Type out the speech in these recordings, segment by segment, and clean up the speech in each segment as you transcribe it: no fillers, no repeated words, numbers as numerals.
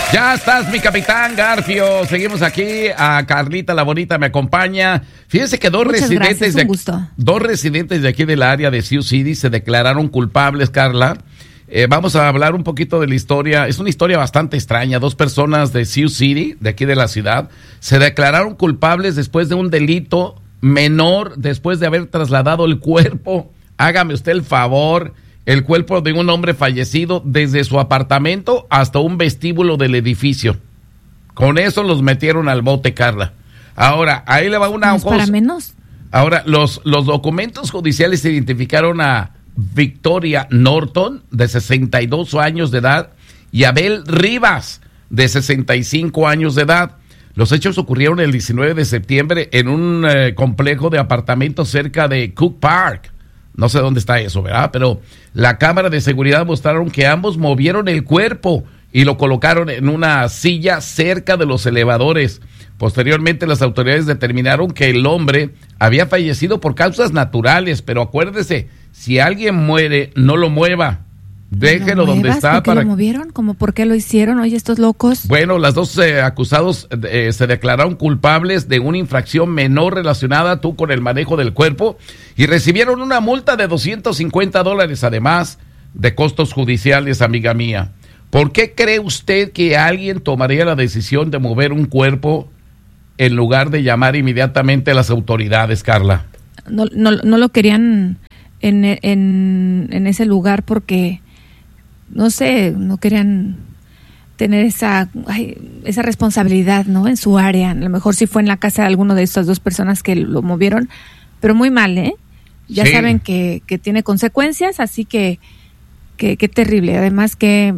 Ya estás, mi capitán Garfio. Seguimos aquí. A Carlita la bonita me acompaña. Fíjense que dos residentes de aquí del área de Sioux City se declararon culpables, Carla. Vamos a hablar un poquito de la historia. Es una historia bastante extraña. Dos personas de Sioux City, de aquí de la ciudad, se declararon culpables después de un delito menor, después de haber trasladado el cuerpo. Hágame usted el favor. El cuerpo de un hombre fallecido desde su apartamento hasta un vestíbulo del edificio. Con eso los metieron al bote, Carla. Ahora, ahí le va una cosa. ¿Para menos? Ahora, los documentos judiciales identificaron a Victoria Norton, de 62 años de edad, y Abel Rivas, de 65 años de edad. Los hechos ocurrieron el 19 de septiembre en un complejo de apartamentos cerca de Cook Park. No sé dónde está eso, ¿verdad? Pero la cámara de seguridad mostraron que ambos movieron el cuerpo y lo colocaron en una silla cerca de los elevadores. Posteriormente, las autoridades determinaron que el hombre había fallecido por causas naturales, pero acuérdese, si alguien muere, no lo mueva. Déjelo donde está. ¿Por qué lo movieron? ¿Cómo por qué lo hicieron? Oye, estos locos. Bueno, los dos acusados se declararon culpables de una infracción menor relacionada con el manejo del cuerpo y recibieron una multa de $250, además de costos judiciales, amiga mía. ¿Por qué cree usted que alguien tomaría la decisión de mover un cuerpo en lugar de llamar inmediatamente a las autoridades, Carla? No lo querían en ese lugar porque... no sé, no querían tener esa responsabilidad, ¿no? En su área. A lo mejor sí fue en la casa de alguno de estas dos personas que lo movieron, pero muy mal, ¿eh? Ya sí. Saben que tiene consecuencias, así que qué terrible. Además que,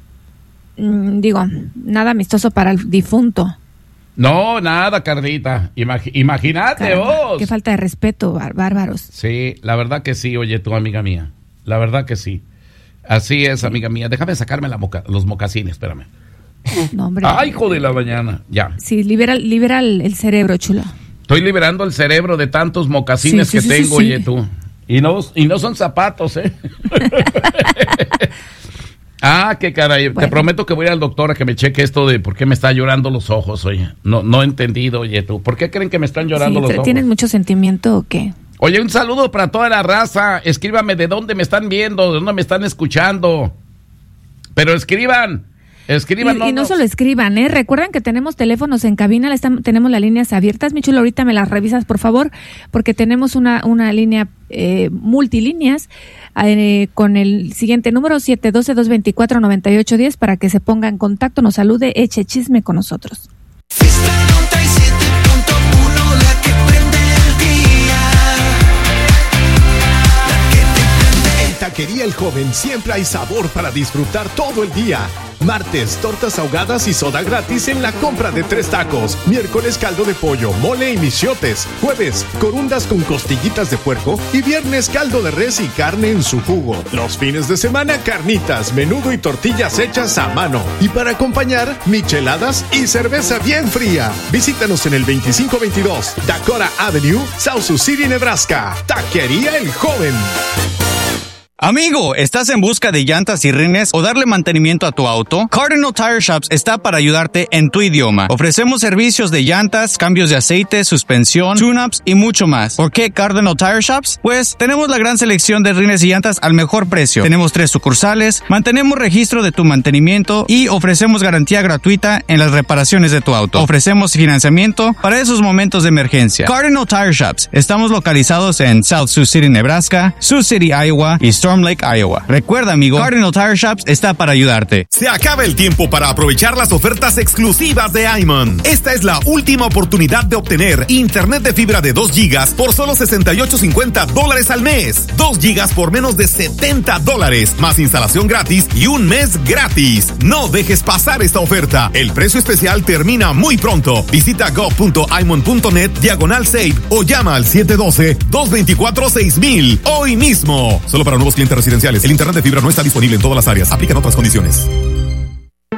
nada amistoso para el difunto. No, nada, Carlita. Imagínate. Caramba, vos. Qué falta de respeto, bárbaros. Sí, la verdad que sí, oye, tú, amiga mía. La verdad que sí. Así es, amiga mía. Déjame sacarme los mocasines, espérame. No, hombre. ¡Ay, hijo de la mañana! Ya. Sí, libera el cerebro, chulo. Estoy liberando el cerebro de tantos mocasines que tengo, oye, tú. Y no son zapatos, ¿eh? Qué caray. Bueno. Te prometo que voy al doctor a que me cheque esto de por qué me está llorando los ojos, oye. No he entendido, oye, tú. ¿Por qué creen que me están llorando los ojos? ¿Tienes mucho sentimiento o qué? Oye, un saludo para toda la raza. Escríbame de dónde me están viendo, de dónde me están escuchando. Pero escriban. Y no solo escriban, ¿eh? Recuerden que tenemos teléfonos en cabina, tenemos las líneas abiertas. Mi chulo, ahorita me las revisas, por favor, porque tenemos una línea multilíneas con el siguiente número, 712-224-9810, para que se ponga en contacto, nos salude, eche chisme con nosotros. Taquería El Joven siempre hay sabor para disfrutar todo el día. Martes, tortas ahogadas y soda gratis en la compra de 3 tacos. Miércoles, caldo de pollo, mole y michiotes. Jueves, corundas con costillitas de puerco. Y viernes, caldo de res y carne en su jugo. Los fines de semana, carnitas, menudo y tortillas hechas a mano. Y para acompañar, micheladas y cerveza bien fría. Visítanos en el 2522 Dakota Avenue, South Sioux City, Nebraska. Taquería El Joven. Amigo, ¿estás en busca de llantas y rines o darle mantenimiento a tu auto? Cardinal Tire Shops está para ayudarte en tu idioma. Ofrecemos servicios de llantas, cambios de aceite, suspensión, tune-ups y mucho más. ¿Por qué Cardinal Tire Shops? Pues tenemos la gran selección de rines y llantas al mejor precio. Tenemos 3 sucursales, mantenemos registro de tu mantenimiento y ofrecemos garantía gratuita en las reparaciones de tu auto. Ofrecemos financiamiento para esos momentos de emergencia. Cardinal Tire Shops. Estamos localizados en South Sioux City, Nebraska, Sioux City, Iowa y Storm Lake, Iowa. Recuerda, amigo, Cardinal Tire Shops está para ayudarte. Se acaba el tiempo para aprovechar las ofertas exclusivas de iMan. Esta es la última oportunidad de obtener internet de fibra de 2 gigas por solo $68.50 al mes. 2 gigas por menos de $70, más instalación gratis y un mes gratis. No dejes pasar esta oferta. El precio especial termina muy pronto. Visita go.imon.net/save o llama al 712-224-6000 hoy mismo. Solo para nuevos clientes residenciales. El internet de fibra no está disponible en todas las áreas. Aplican otras condiciones.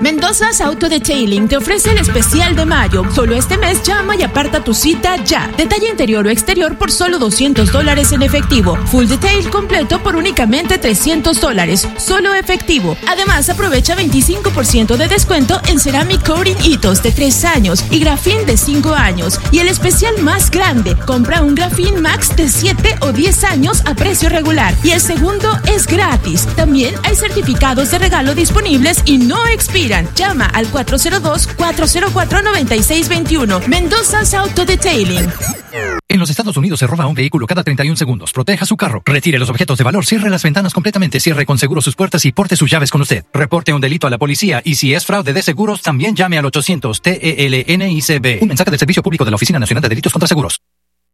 Mendoza's Auto Detailing te ofrece el especial de mayo. Solo este mes llama y aparta tu cita ya. Detalle interior o exterior por solo $200 en efectivo. Full detail completo por únicamente $300. Solo efectivo. Además, aprovecha 25% de descuento en Ceramic Coating Hitos de 3 años y Grafin de 5 años. Y el especial más grande, compra un Grafin Max de 7 o 10 años a precio regular. Y el segundo es gratis. También hay certificados de regalo disponibles y no expiran. Llama al 402-404-9621. Mendoza's Auto Detailing. En los Estados Unidos se roba un vehículo cada 31 segundos. Proteja su carro. Retire los objetos de valor. Cierre las ventanas completamente. Cierre con seguro sus puertas y porte sus llaves con usted. Reporte un delito a la policía y si es fraude de seguros, también llame al 800-TELNICB. Un mensaje del Servicio Público de la Oficina Nacional de Delitos contra Seguros.